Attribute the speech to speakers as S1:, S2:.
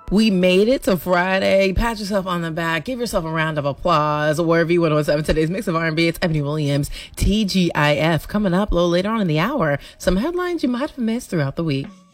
S1: We made it to Friday. Pat yourself on the back. Give yourself a round of applause. Wherever you want to 107 today's mix of R&B. It's Ebony Williams, TGIF. Coming up a little later on in the hour. Some headlines you might have missed throughout the week.